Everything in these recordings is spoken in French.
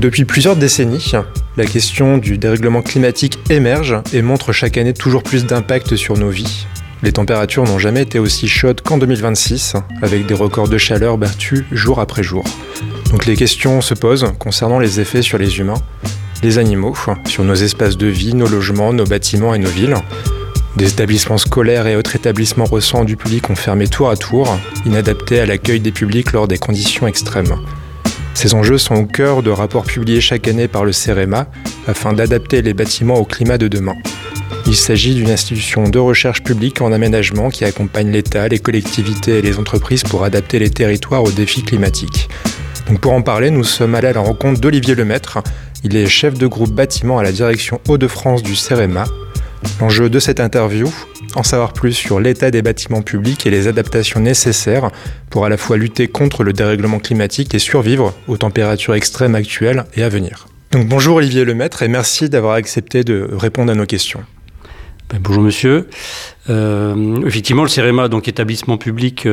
Depuis plusieurs décennies, la question du dérèglement climatique émerge et montre chaque année toujours plus d'impact sur nos vies. Les températures n'ont jamais été aussi chaudes qu'en 2026, avec des records de chaleur battus jour après jour. Donc les questions se posent concernant les effets sur les humains, les animaux, sur nos espaces de vie, nos logements, nos bâtiments et nos villes. Des établissements scolaires et autres établissements recevant du public ont fermé tour à tour, inadaptés à l'accueil des publics lors des conditions extrêmes. Ces enjeux sont au cœur de rapports publiés chaque année par le CEREMA afin d'adapter les bâtiments au climat de demain. Il s'agit d'une institution de recherche publique en aménagement qui accompagne l'État, les collectivités et les entreprises pour adapter les territoires aux défis climatiques. Donc pour en parler, nous sommes allés à la rencontre d'Olivier Lemaître. Il est chef de groupe bâtiment à la direction Hauts-de-France du CEREMA. L'enjeu de cette interview, en savoir plus sur l'état des bâtiments publics et les adaptations nécessaires pour à la fois lutter contre le dérèglement climatique et survivre aux températures extrêmes actuelles et à venir. Donc bonjour Olivier Lemaître et merci d'avoir accepté de répondre à nos questions. Bonjour monsieur. Effectivement, le CEREMA, donc établissement public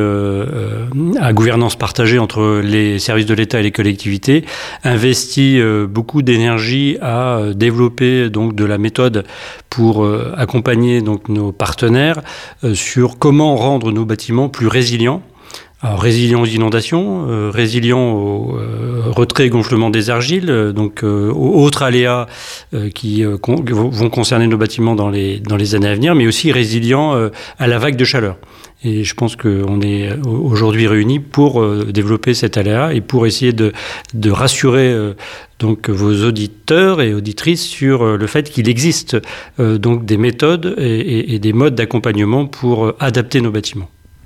à gouvernance partagée entre les services de l'État et les collectivités, investit beaucoup d'énergie à développer donc de la méthode pour accompagner donc nos partenaires sur comment rendre nos bâtiments plus résilients. Alors, résilient aux inondations, résilient au retrait et gonflement des argiles, donc aux autres aléas qui vont concerner nos bâtiments dans les années à venir, mais aussi résilient à la vague de chaleur. Et je pense qu'on est aujourd'hui réunis pour développer cet aléa et pour essayer de rassurer donc vos auditeurs et auditrices sur le fait qu'il existe donc des méthodes et des modes d'accompagnement pour adapter nos bâtiments.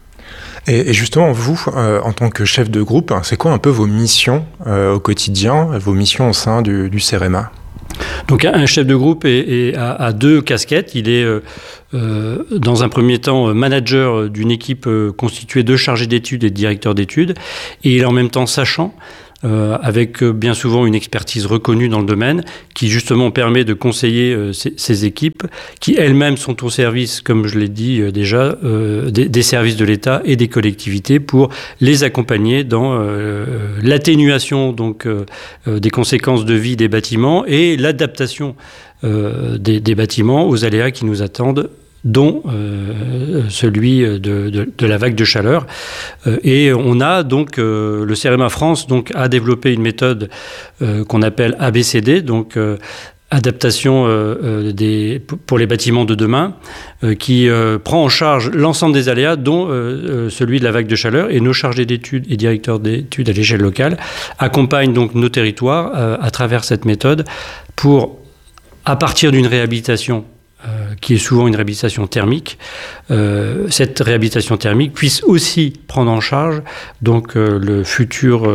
Et justement, vous, en tant que chef de groupe, c'est quoi un peu vos missions au quotidien, vos missions au sein du CEREMA ? Donc un chef de groupe a deux casquettes. Il est dans un premier temps manager d'une équipe constituée de chargés d'études et de directeurs d'études. Et il est en même temps sachant, avec bien souvent une expertise reconnue dans le domaine, qui justement permet de conseiller ces équipes, qui elles-mêmes sont au service, comme je l'ai dit déjà, des services de l'État et des collectivités pour les accompagner dans l'atténuation donc des conséquences de vie des bâtiments et l'adaptation des bâtiments aux aléas qui nous attendent, dont celui de la vague de chaleur. Et on a donc, le CEREMA France donc, a développé une méthode qu'on appelle ABCD, donc adaptation pour les bâtiments de demain, qui prend en charge l'ensemble des aléas, dont celui de la vague de chaleur. Et nos chargés d'études et directeurs d'études à l'échelle locale accompagnent donc nos territoires à travers cette méthode pour, à partir d'une réhabilitation qui est souvent une réhabilitation thermique, cette réhabilitation thermique puisse aussi prendre en charge donc le futur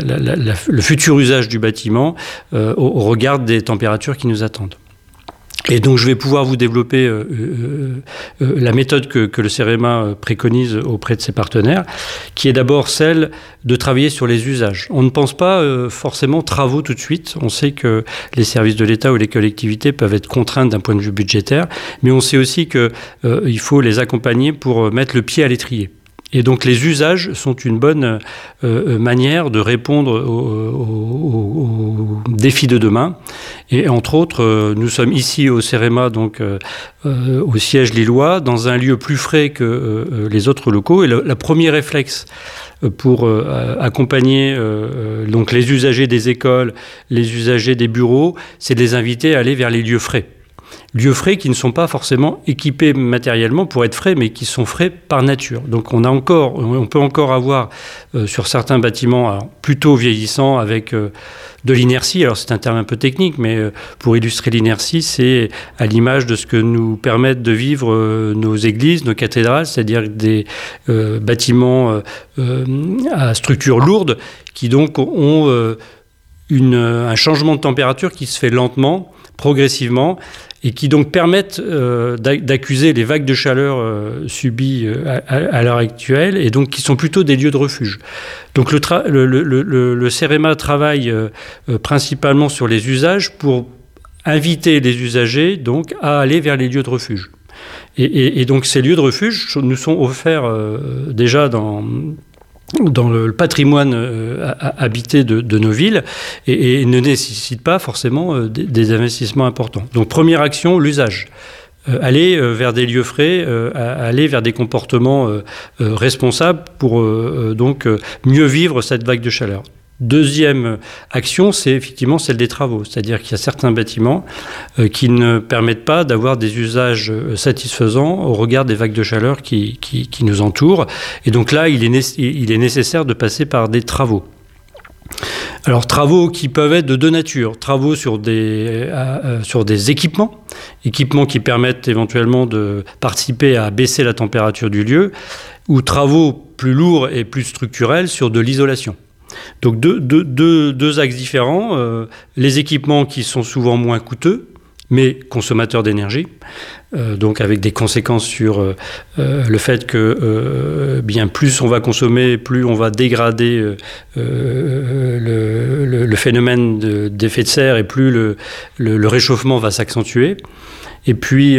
usage du bâtiment au regard des températures qui nous attendent. Et donc je vais pouvoir vous développer la méthode que le CEREMA préconise auprès de ses partenaires, qui est d'abord celle de travailler sur les usages. On ne pense pas forcément travaux tout de suite. On sait que les services de l'État ou les collectivités peuvent être contraintes d'un point de vue budgétaire, mais on sait aussi qu'il faut les accompagner pour mettre le pied à l'étrier. Et donc les usages sont une bonne manière de répondre aux défis de demain. Et entre autres, nous sommes ici au CEREMA, donc au siège lillois, dans un lieu plus frais que les autres locaux. Et le premier réflexe pour accompagner donc les usagers des écoles, les usagers des bureaux, c'est de les inviter à aller vers les lieux frais. Lieux frais qui ne sont pas forcément équipés matériellement pour être frais, mais qui sont frais par nature. Donc on peut encore avoir sur certains bâtiments plutôt vieillissants avec de l'inertie. Alors c'est un terme un peu technique, mais pour illustrer l'inertie, c'est à l'image de ce que nous permettent de vivre nos églises, nos cathédrales, c'est-à-dire des bâtiments à structure lourde qui donc ont un changement de température qui se fait lentement, progressivement, et qui donc permettent d'accuser les vagues de chaleur subies à l'heure actuelle, et donc qui sont plutôt des lieux de refuge. Donc le CEREMA travaille principalement sur les usages pour inviter les usagers donc, à aller vers les lieux de refuge. Et donc ces lieux de refuge nous sont offerts déjà dans le patrimoine habité de nos villes et ne nécessite pas forcément des investissements importants. Donc première action, l'usage. Aller vers des lieux frais, aller vers des comportements responsables pour donc mieux vivre cette vague de chaleur. Deuxième action, c'est effectivement celle des travaux. C'est-à-dire qu'il y a certains bâtiments qui ne permettent pas d'avoir des usages satisfaisants au regard des vagues de chaleur qui nous entourent. Et donc là, il est nécessaire de passer par des travaux. Alors, travaux qui peuvent être de deux natures. Travaux sur des équipements qui permettent éventuellement de participer à baisser la température du lieu, ou travaux plus lourds et plus structurels sur de l'isolation. Donc deux axes différents, les équipements qui sont souvent moins coûteux, mais consommateurs d'énergie, donc avec des conséquences sur le fait que bien plus on va consommer, plus on va dégrader le phénomène d'effet de serre et plus le réchauffement va s'accentuer. Et puis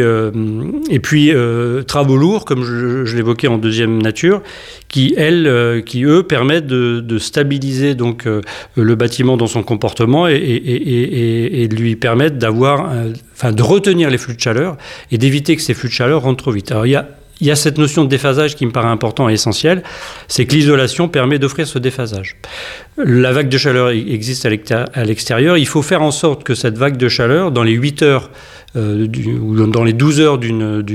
travaux lourds, comme je l'évoquais en deuxième nature, qui eux permettent de stabiliser donc le bâtiment dans son comportement et de lui permettre de retenir les flux de chaleur et d'éviter que ces flux de chaleur rentrent trop vite. Alors il y a cette notion de déphasage qui me paraît important et essentielle, c'est que l'isolation permet d'offrir ce déphasage. La vague de chaleur existe à l'extérieur, il faut faire en sorte que cette vague de chaleur, dans les 8 heures ou dans les 12 heures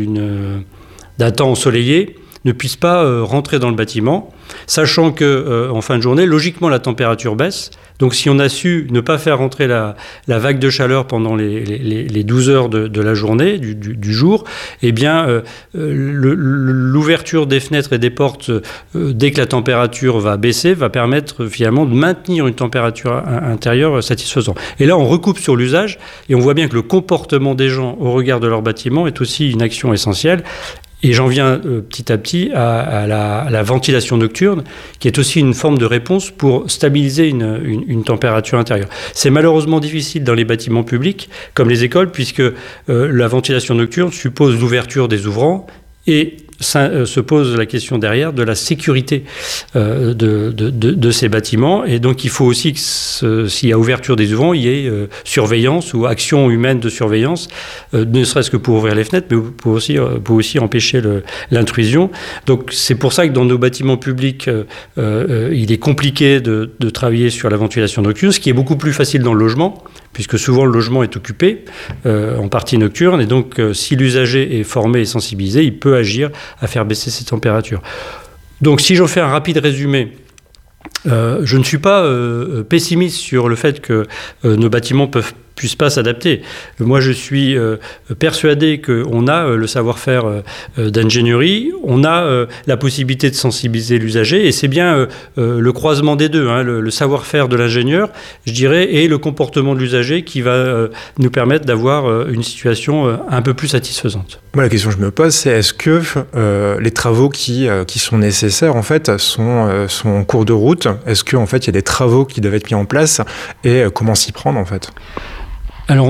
d'un temps ensoleillé, ne puisse pas rentrer dans le bâtiment, sachant qu'en fin de journée, logiquement, la température baisse. Donc si on a su ne pas faire rentrer la vague de chaleur pendant les 12 heures de la journée, du jour, eh bien, l'ouverture des fenêtres et des portes, dès que la température va baisser, va permettre finalement de maintenir une température intérieure satisfaisante. Et là, on recoupe sur l'usage et on voit bien que le comportement des gens au regard de leur bâtiment est aussi une action essentielle. Et j'en viens petit à petit à la ventilation nocturne, qui est aussi une forme de réponse pour stabiliser une température intérieure. C'est malheureusement difficile dans les bâtiments publics, comme les écoles, puisque la ventilation nocturne suppose l'ouverture des ouvrants et se pose la question derrière de la sécurité de ces bâtiments. Et donc, il faut aussi que s'il y a ouverture des ouvrants, il y ait surveillance ou action humaine de surveillance, ne serait-ce que pour ouvrir les fenêtres, mais pour aussi empêcher l'intrusion. Donc, c'est pour ça que dans nos bâtiments publics, il est compliqué de travailler sur la ventilation nocturne, ce qui est beaucoup plus facile dans le logement, puisque souvent le logement est occupé en partie nocturne. Et donc, si l'usager est formé et sensibilisé, il peut agir à faire baisser ces températures. Donc si j'en fais un rapide résumé, je ne suis pas pessimiste sur le fait que nos bâtiments puissent pas s'adapter. Moi, je suis persuadé qu'on a le savoir-faire d'ingénierie, on a la possibilité de sensibiliser l'usager, et c'est bien le croisement des deux, hein, le savoir-faire de l'ingénieur, je dirais, et le comportement de l'usager qui va nous permettre d'avoir une situation un peu plus satisfaisante. Moi, la question que je me pose, c'est est-ce que les travaux qui sont nécessaires, en fait, sont en cours de route? Est-ce qu'en fait, il y a des travaux qui doivent être mis en place, et comment s'y prendre, en fait? Alors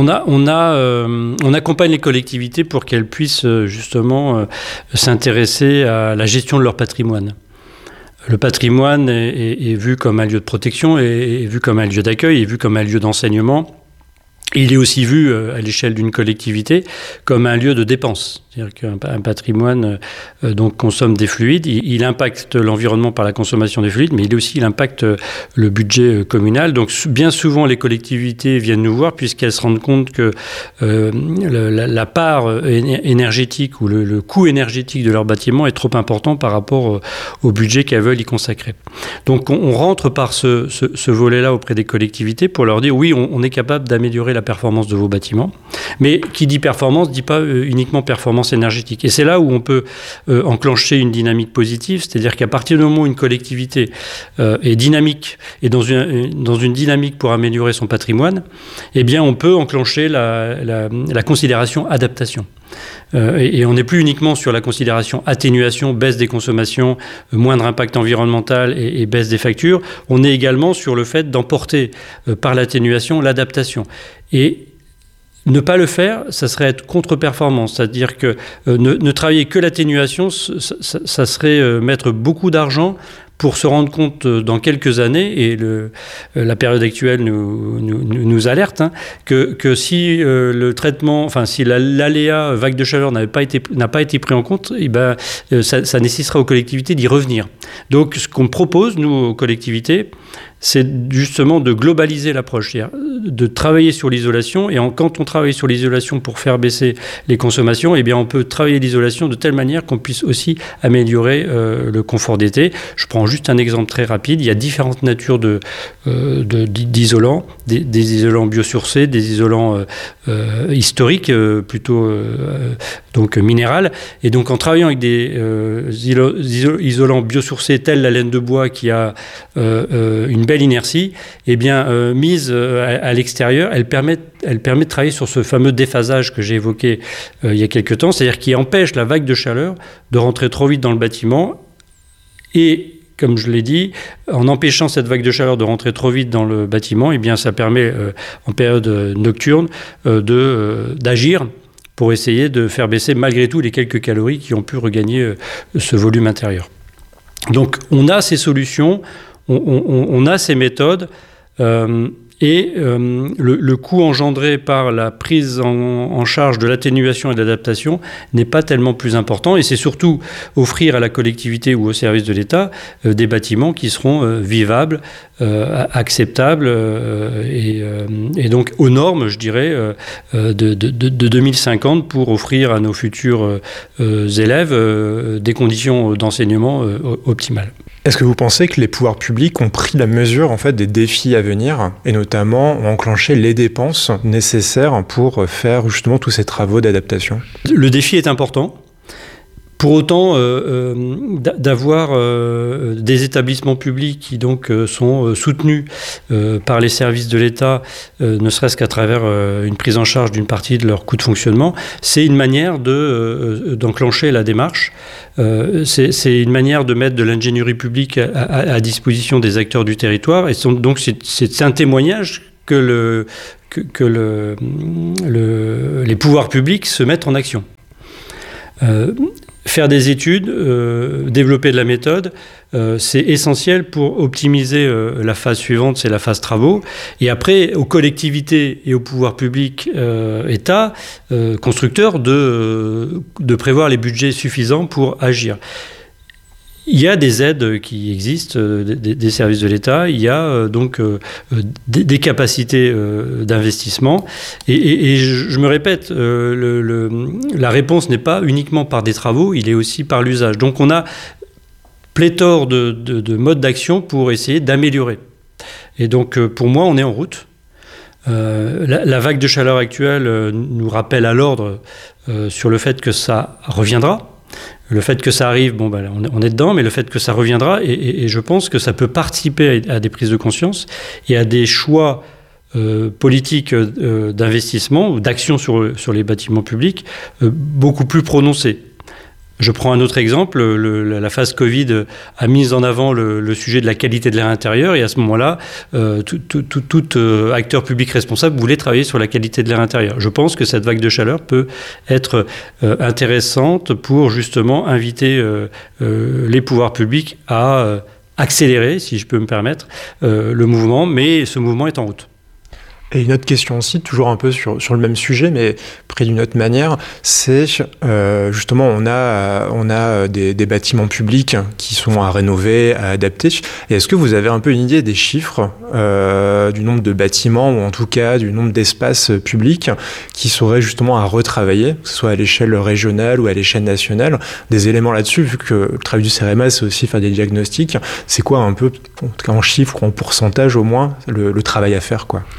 on accompagne les collectivités pour qu'elles puissent justement s'intéresser à la gestion de leur patrimoine. Le patrimoine est vu comme un lieu de protection, est vu comme un lieu d'accueil, est vu comme un lieu d'enseignement. Et il est aussi vu à l'échelle d'une collectivité comme un lieu de dépense. C'est-à-dire qu'un patrimoine donc consomme des fluides, il impacte l'environnement par la consommation des fluides, mais il impacte le budget communal. Donc bien souvent, les collectivités viennent nous voir puisqu'elles se rendent compte que la part énergétique ou le coût énergétique de leur bâtiment est trop important par rapport au budget qu'elles veulent y consacrer. Donc on rentre par ce volet-là auprès des collectivités pour leur dire oui, on est capable d'améliorer la performance de vos bâtiments, mais qui dit performance dit pas uniquement performance énergétique. Et c'est là où on peut enclencher une dynamique positive, c'est-à-dire qu'à partir du moment où une collectivité est dynamique et dans une dynamique pour améliorer son patrimoine, eh bien on peut enclencher la considération adaptation. Et on n'est plus uniquement sur la considération atténuation, baisse des consommations, moindre impact environnemental et baisse des factures. On est également sur le fait d'emporter par l'atténuation l'adaptation. Et ne pas le faire, ça serait être contre-performance. C'est-à-dire que ne travailler que l'atténuation, ça serait mettre beaucoup d'argent pour se rendre compte dans quelques années, et la période actuelle nous alerte, que si le traitement, enfin si l'aléa vague de chaleur n'a pas été pris en compte, ça nécessitera aux collectivités d'y revenir. Donc ce qu'on propose, nous, aux collectivités, c'est justement de globaliser l'approche, c'est-à-dire de travailler sur l'isolation, et quand on travaille sur l'isolation pour faire baisser les consommations, eh bien on peut travailler l'isolation de telle manière qu'on puisse aussi améliorer le confort d'été. Je prends juste un exemple très rapide, il y a différentes natures d'isolants, des isolants biosourcés, des isolants historiques, plutôt donc minéral, et donc en travaillant avec des isolants biosourcés tels la laine de bois qui a une belle inertie, eh bien mise à l'extérieur, elle permet de travailler sur ce fameux déphasage que j'ai évoqué il y a quelques temps, c'est-à-dire qui empêche la vague de chaleur de rentrer trop vite dans le bâtiment, et comme je l'ai dit, en empêchant cette vague de chaleur de rentrer trop vite dans le bâtiment, eh bien ça permet en période nocturne d'agir pour essayer de faire baisser malgré tout les quelques calories qui ont pu regagner ce volume intérieur. Donc on a ces solutions, on a ces méthodes, et le coût engendré par la prise en charge de l'atténuation et de l'adaptation n'est pas tellement plus important, et c'est surtout offrir à la collectivité ou au service de l'État des bâtiments qui seront vivables, acceptables, et donc aux normes, je dirais, de 2050, pour offrir à nos futurs élèves des conditions d'enseignement optimales. Est-ce que vous pensez que les pouvoirs publics ont pris la mesure en fait des défis à venir, et notamment ont enclenché les dépenses nécessaires pour faire justement tous ces travaux d'adaptation ? Le défi est important. Pour autant, d'avoir des établissements publics qui donc sont soutenus par les services de l'État, ne serait-ce qu'à travers une prise en charge d'une partie de leur coût de fonctionnement, c'est une manière d'enclencher la démarche. C'est une manière de mettre de l'ingénierie publique à disposition des acteurs du territoire, et donc c'est un témoignage que les pouvoirs publics se mettent en action. Faire des études, développer de la méthode, c'est essentiel pour optimiser la phase suivante, c'est la phase travaux. Et après, aux collectivités et aux pouvoirs publics, État, constructeurs, de prévoir les budgets suffisants pour agir. Il y a des aides qui existent, des services de l'État, il y a donc des capacités d'investissement, et je me répète, la réponse n'est pas uniquement par des travaux, il est aussi par l'usage. Donc on a pléthore de modes d'action pour essayer d'améliorer. Et donc pour moi, on est en route. La vague de chaleur actuelle nous rappelle à l'ordre sur le fait que ça reviendra. Le fait que ça arrive, on est dedans, mais le fait que ça reviendra, et je pense que ça peut participer à des prises de conscience et à des choix politiques d'investissement ou d'action sur les bâtiments publics beaucoup plus prononcés. Je prends un autre exemple, la phase Covid a mis en avant le sujet de la qualité de l'air intérieur, et à ce moment-là, tout acteur public responsable voulait travailler sur la qualité de l'air intérieur. Je pense que cette vague de chaleur peut être intéressante pour justement inviter les pouvoirs publics à accélérer, si je peux me permettre, le mouvement, mais ce mouvement est en route. Et une autre question aussi, toujours un peu sur le même sujet, mais pris d'une autre manière, c'est justement on a des bâtiments publics qui sont à rénover, à adapter. Et est-ce que vous avez un peu une idée des chiffres du nombre de bâtiments, ou en tout cas du nombre d'espaces publics qui seraient justement à retravailler, que ce soit à l'échelle régionale ou à l'échelle nationale? Des éléments là-dessus, vu que le travail du CEREMA, c'est aussi faire des diagnostics. C'est quoi un peu, en tout cas en chiffres, en pourcentage au moins, le travail à faire, quoi?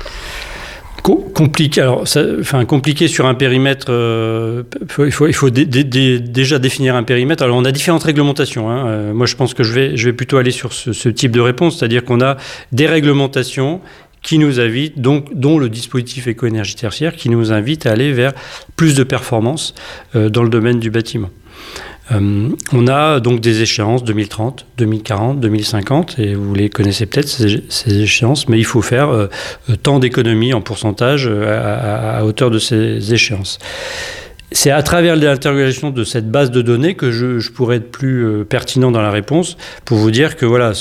Compliqué sur un périmètre, il faut déjà définir un périmètre. Alors on a différentes réglementations. Moi je pense que je vais plutôt aller sur ce type de réponse, c'est-à-dire qu'on a des réglementations qui nous invitent, dont le dispositif éco-énergie tertiaire, qui nous invite à aller vers plus de performance dans le domaine du bâtiment. On a donc des échéances 2030, 2040, 2050, et vous les connaissez peut-être, ces échéances, mais il faut faire tant d'économies en pourcentage à hauteur de ces échéances. c'est à travers l'interrogation de cette base de données que je pourrais être plus pertinent dans la réponse pour vous dire que voilà,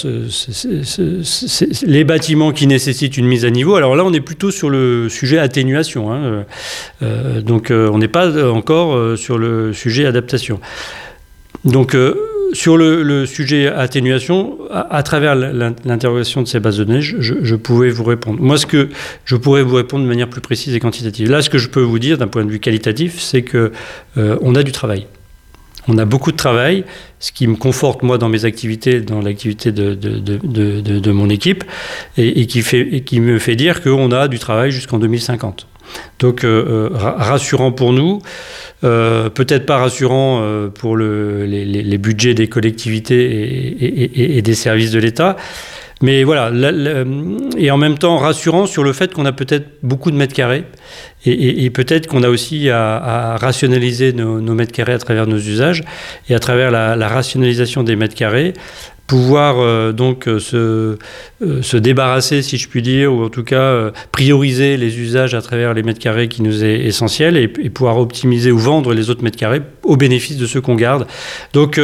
les bâtiments qui nécessitent une mise à niveau, alors là on est plutôt sur le sujet atténuation, hein, donc on n'est pas encore sur le sujet adaptation. Donc sur le sujet atténuation, à travers l'interrogation de ces bases de données, je pouvais vous répondre. Moi, ce que je pourrais vous répondre de manière plus précise et quantitative. Là, ce que je peux vous dire d'un point de vue qualitatif, c'est que on a du travail. On a beaucoup de travail, ce qui me conforte, moi, dans mes activités, dans l'activité de mon équipe, et qui me fait dire qu'on a du travail jusqu'en 2050. Donc, rassurant pour nous, peut-être pas rassurant pour les budgets des collectivités et des services de l'État, mais voilà, et en même temps rassurant sur le fait qu'on a peut-être beaucoup de mètres carrés, et peut-être qu'on a aussi à rationaliser nos mètres carrés à travers nos usages, et à travers la rationalisation des mètres carrés, pouvoir donc se débarrasser, si je puis dire, ou en tout cas prioriser les usages à travers les mètres carrés qui nous est essentiel, et pouvoir optimiser ou vendre les autres mètres carrés au bénéfice de ceux qu'on garde. Donc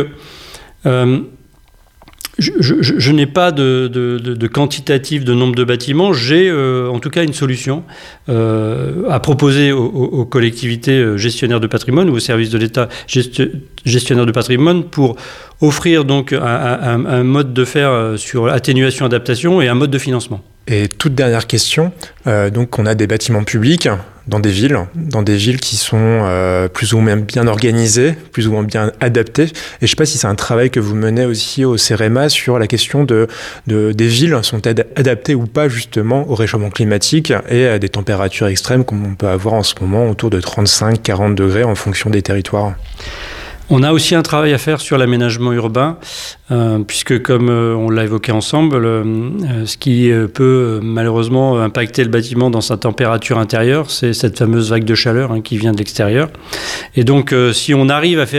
je n'ai pas de quantitatif de nombre de bâtiments. J'ai en tout cas une solution à proposer aux collectivités gestionnaires de patrimoine ou aux services de l'État gestionnaires de patrimoine pour offrir donc un mode de faire sur atténuation, adaptation et un mode de financement. Et toute dernière question, donc on a des bâtiments publics dans des villes qui sont plus ou moins bien organisées, plus ou moins bien adaptées. Et je ne sais pas si c'est un travail que vous menez aussi au CEREMA sur la question des villes sont-elles adaptées ou pas justement au réchauffement climatique et à des températures extrêmes comme on peut avoir en ce moment autour de 35-40 degrés en fonction des territoires. On a aussi un travail à faire sur l'aménagement urbain, puisque comme on l'a évoqué ensemble, ce qui peut malheureusement impacter le bâtiment dans sa température intérieure, c'est cette fameuse vague de chaleur qui vient de l'extérieur. Et donc si on arrive à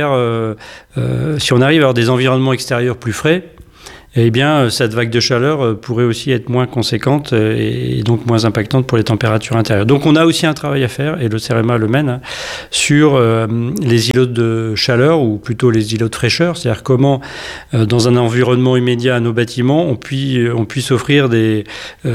avoir des environnements extérieurs plus frais, eh bien, cette vague de chaleur pourrait aussi être moins conséquente et donc moins impactante pour les températures intérieures. Donc, on a aussi un travail à faire, et le CEREMA le mène, sur les îlots de chaleur, ou plutôt les îlots de fraîcheur, c'est-à-dire comment, dans un environnement immédiat à nos bâtiments, on puisse offrir des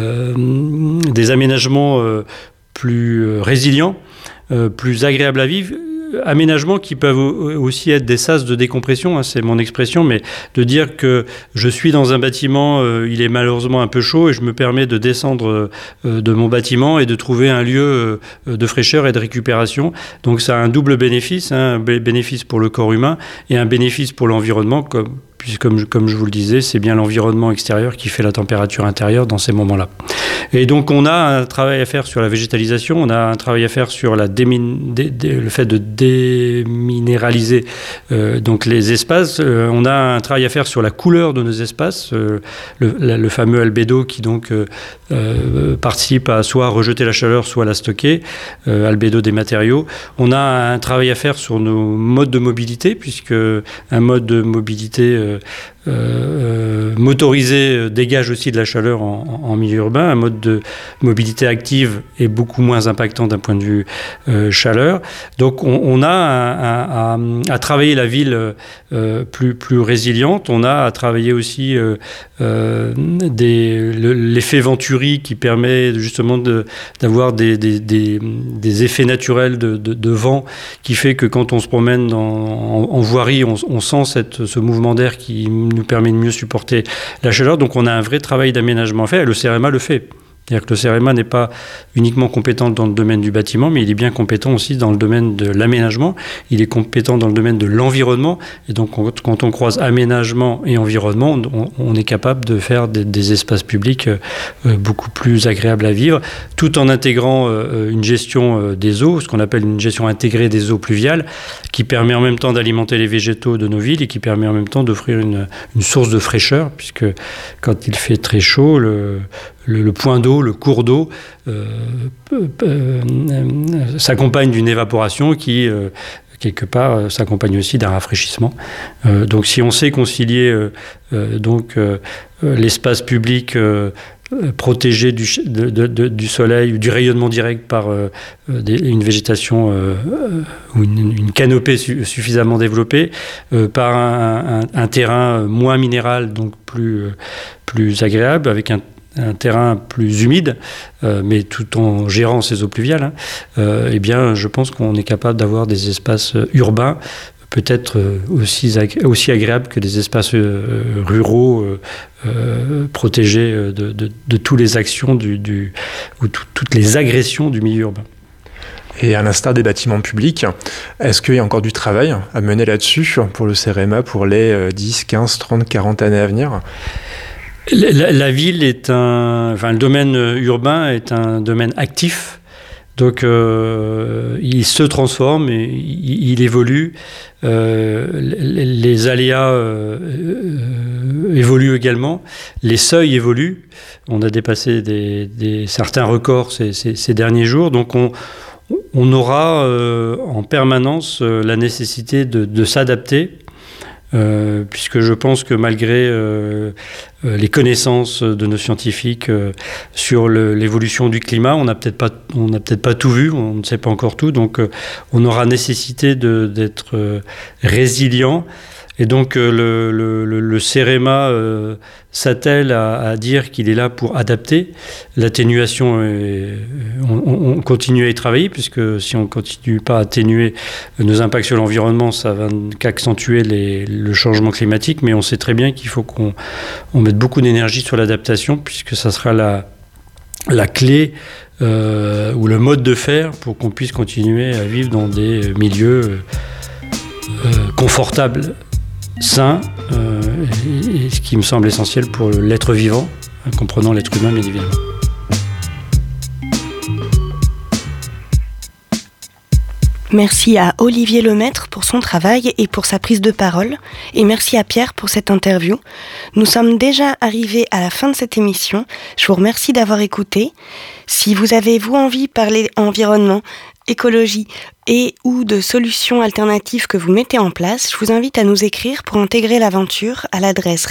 aménagements plus résilients, plus agréables à vivre, aménagements qui peuvent aussi être des sas de décompression, c'est mon expression, mais de dire que je suis dans un bâtiment, il est malheureusement un peu chaud et je me permets de descendre de mon bâtiment et de trouver un lieu de fraîcheur et de récupération. Donc ça a un double bénéfice, un bénéfice pour le corps humain et un bénéfice pour l'environnement, puisque comme je vous le disais, c'est bien l'environnement extérieur qui fait la température intérieure dans ces moments-là. Et donc on a un travail à faire sur la végétalisation, on a un travail à faire sur le fait de déminéraliser donc les espaces, on a un travail à faire sur la couleur de nos espaces, le fameux albédo qui donc participe à soit rejeter la chaleur, soit la stocker, albédo des matériaux. On a un travail à faire sur nos modes de mobilité, puisque un mode de mobilité motorisé dégage aussi de la chaleur en milieu urbain. Un mode de mobilité active est beaucoup moins impactant d'un point de vue chaleur. Donc on a à travailler la ville plus résiliente. On a à travailler aussi l'effet Venturi qui permet justement d'avoir des effets naturels de vent qui fait que quand on se promène en voirie, on sent ce mouvement d'air qui nous permet de mieux supporter la chaleur. Donc on a un vrai travail d'aménagement à faire et le CEREMA le fait. C'est-à-dire que le CEREMA n'est pas uniquement compétent dans le domaine du bâtiment, mais il est bien compétent aussi dans le domaine de l'aménagement. Il est compétent dans le domaine de l'environnement. Et donc, quand on croise aménagement et environnement, on est capable de faire des espaces publics beaucoup plus agréables à vivre, tout en intégrant une gestion des eaux, ce qu'on appelle une gestion intégrée des eaux pluviales, qui permet en même temps d'alimenter les végétaux de nos villes et qui permet en même temps d'offrir une source de fraîcheur, puisque quand il fait très chaud, le point d'eau, le cours d'eau s'accompagne d'une évaporation qui, quelque part, s'accompagne aussi d'un rafraîchissement. Donc si on sait concilier l'espace public protégés du soleil ou du rayonnement direct par une végétation ou une canopée suffisamment développée, par un terrain moins minéral, donc plus agréable, avec un terrain plus humide, mais tout en gérant ces eaux pluviales, eh bien, je pense qu'on est capable d'avoir des espaces urbains peut-être aussi agréables que des espaces ruraux protégés de toutes les actions ou toutes les agressions du milieu urbain. Et à l'instar des bâtiments publics, est-ce qu'il y a encore du travail à mener là-dessus pour le CEREMA pour les 10, 15, 30, 40 années à venir ? La ville le domaine urbain est un domaine actif. Donc, il se transforme, et il évolue. Les aléas évoluent également. Les seuils évoluent. On a dépassé certains records ces derniers jours. Donc, on aura en permanence la nécessité de s'adapter. Puisque je pense que malgré les connaissances de nos scientifiques sur l'évolution du climat, on n'a peut-être pas tout vu, on ne sait pas encore tout, donc on aura nécessité d'être résilient. Et donc le CEREMA s'attelle à dire qu'il est là pour adapter. L'atténuation, on continue à y travailler, puisque si on ne continue pas à atténuer nos impacts sur l'environnement, ça va qu'accentuer le changement climatique. Mais on sait très bien qu'il faut qu'on mette beaucoup d'énergie sur l'adaptation, puisque ça sera la clé ou le mode de faire pour qu'on puisse continuer à vivre dans des milieux confortables, sain, et ce qui me semble essentiel pour l'être vivant, comprenant l'être humain bien évidemment. Merci à Olivier Lemaître pour son travail et pour sa prise de parole, et merci à Pierre pour cette interview. Nous sommes déjà arrivés à la fin de cette émission. Je vous remercie d'avoir écouté. Si vous avez envie de parler environnement, écologie et ou de solutions alternatives que vous mettez en place, je vous invite à nous écrire pour intégrer l'aventure à l'adresse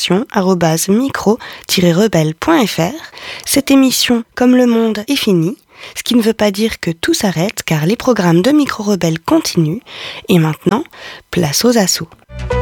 rédaction@micro-rebelle.fr. Cette émission, comme le monde, est finie, ce qui ne veut pas dire que tout s'arrête, car les programmes de Micro Rebelle continuent. Et maintenant, place aux assauts.